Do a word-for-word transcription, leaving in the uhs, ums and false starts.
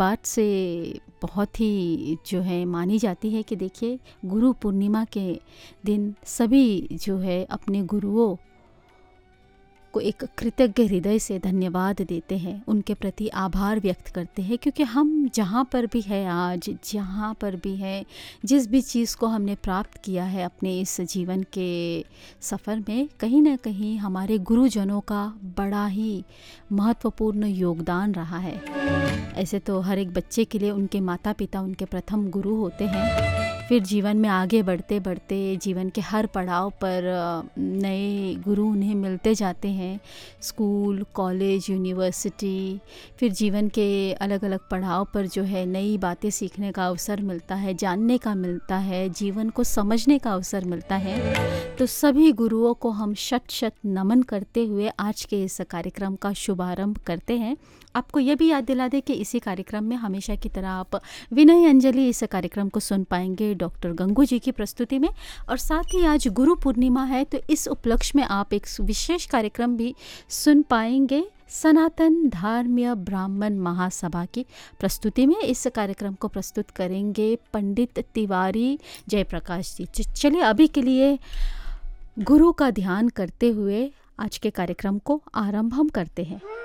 बात से बहुत ही जो है मानी जाती है कि देखिए गुरु पूर्णिमा के दिन सभी जो है अपने गुरुओं को एक कृतज्ञ हृदय से धन्यवाद देते हैं, उनके प्रति आभार व्यक्त करते हैं, क्योंकि हम जहाँ पर भी है आज, जहाँ पर भी है, जिस भी चीज़ को हमने प्राप्त किया है अपने इस जीवन के सफ़र में, कहीं ना कहीं हमारे गुरुजनों का बड़ा ही महत्वपूर्ण योगदान रहा है। ऐसे तो हर एक बच्चे के लिए उनके माता पिता उनके प्रथम गुरु होते हैं। फिर जीवन में आगे बढ़ते बढ़ते जीवन के हर पड़ाव पर नए गुरु उन्हें मिलते जाते हैं। स्कूल, कॉलेज, यूनिवर्सिटी, फिर जीवन के अलग अलग पड़ाव पर जो है नई बातें सीखने का अवसर मिलता है, जानने का मिलता है, जीवन को समझने का अवसर मिलता है। तो सभी गुरुओं को हम शत शत नमन करते हुए आज के इस कार्यक्रम का शुभारंभ करते हैं। आपको यह भी याद दिला दें कि इसी कार्यक्रम में हमेशा की तरह आप विनय अंजलि इस कार्यक्रम को सुन पाएंगे डॉक्टर गंगू जी की प्रस्तुति में। और साथ ही आज गुरु पूर्णिमा है, तो इस उपलक्ष्य में आप एक विशेष कार्यक्रम भी सुन पाएंगे सनातन धर्मीय ब्राह्मण महासभा की प्रस्तुति में। इस कार्यक्रम को प्रस्तुत करेंगे पंडित तिवारी जयप्रकाश जी। चलिए अभी के लिए गुरु का ध्यान करते हुए आज के कार्यक्रम को आरंभ हम करते हैं।